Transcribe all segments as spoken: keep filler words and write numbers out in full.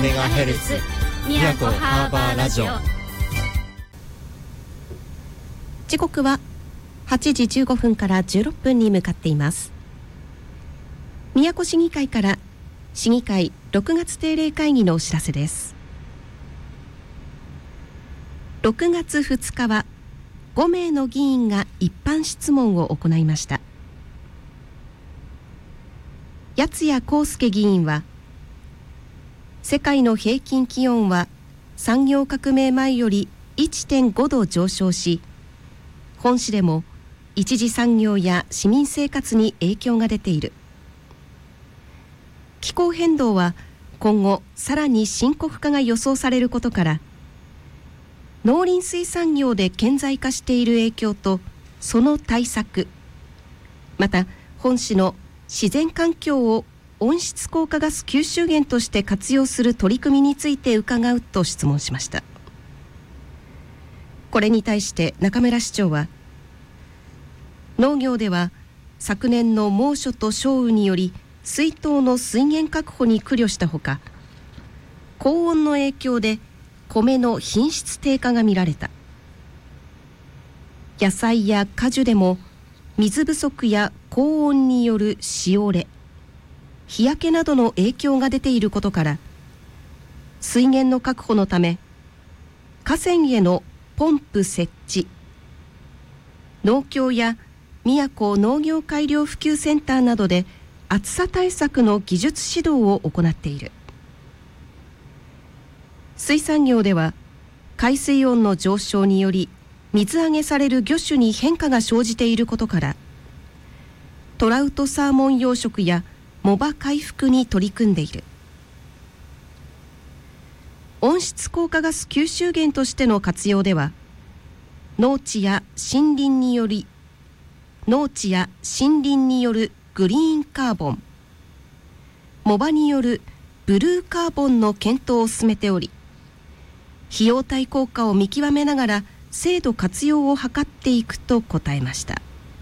メガヘルツ 宮古ハーバーラジオ。 時刻ははちじじゅうごふんからじゅうろっぷんに向かっています。宮古市議会から市議会ろくがつ定例会議のお知らせです。ろくがつふつかはごめいの議員が一般質問を行いました。八谷康介議員は、世界の平均気温は産業革命前より いってんごど上昇し、本市でも一次産業や市民生活に影響が出ている。気候変動は今後さらに深刻化が予想されることから、農林水産業で顕在化している影響とその対策、また本市の自然環境を温室効果ガス吸収源として活用する取り組みについて伺うと質問しました。これに対して中村市長は、農業では昨年の猛暑と少雨により水筒の水源確保に苦慮したほか、高温の影響で米の品質低下が見られた。野菜や果樹でも水不足や高温によるしおれ、日焼けなどの影響が出ていることから、水源の確保のため河川へのポンプ設置、農協や宮古農業改良普及センターなどで暑さ対策の技術指導を行っている。水産業では海水温の上昇により水揚げされる魚種に変化が生じていることから、トラウトサーモン養殖や藻場回復に取り組んでいる。温室効果ガス吸収源としての活用では、農地や森林により農地や森林によるグリーンカーボン、藻場によるブルーカーボンの検討を進めており、費用対効果を見極めながら制度活用を図っていくと答えました。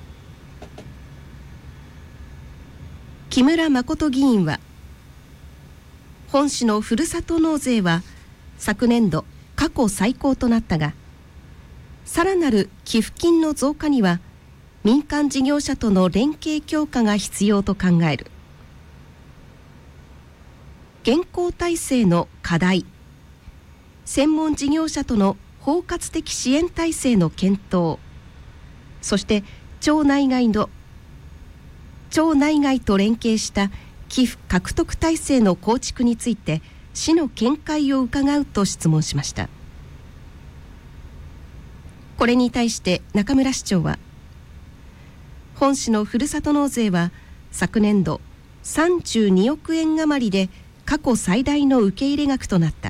木村誠議員は、本市のふるさと納税は昨年度過去最高となったが、さらなる寄付金の増加には民間事業者との連携強化が必要と考える。現行体制の課題、専門事業者との包括的支援体制の検討、そして町内外の町内外と連携した寄付獲得体制の構築について市の見解を伺うと質問しました。これに対して中村市長は、本市のふるさと納税は昨年度さんじゅうにおくえん余りで過去最大の受け入れ額となった。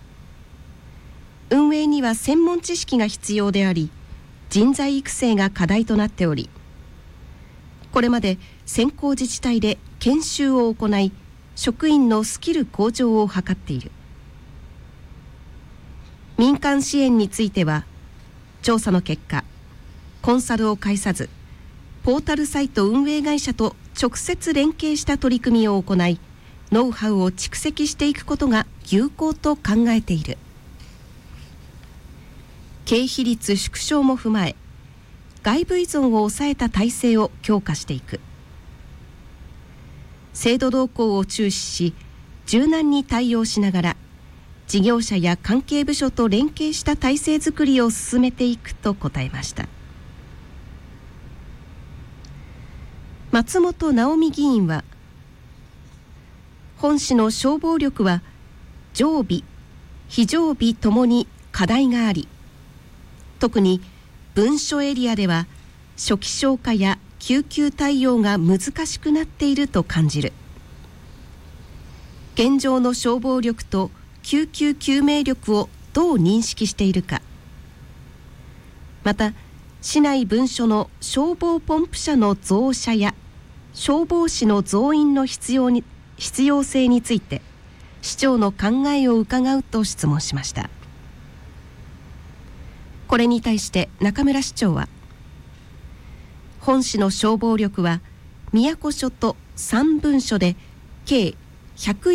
運営には専門知識が必要であり、人材育成が課題となっており、これまで先行自治体で研修を行い、職員のスキル向上を図っている。民間支援については、調査の結果、コンサルを介さず、ポータルサイト運営会社と直接連携した取り組みを行い、ノウハウを蓄積していくことが有効と考えている。経費率縮小も踏まえ、外部依存を抑えた体制を強化していく。制度動向を注視し、柔軟に対応しながら、事業者や関係部署と連携した体制づくりを進めていくと答えました。松本直美議員は、本市の消防力は常備、非常備ともに課題があり、特に文書エリアでは初期消火や救急対応が難しくなっていると感じる。現状の消防力と救急救命力をどう認識しているか、また市内分署の消防ポンプ車の増車や消防士の増員の必要に必要性について市長の考えを伺うと質問しました。これに対して中村市長は、本市の消防力は宮古署とさんぶんしょで計ひゃく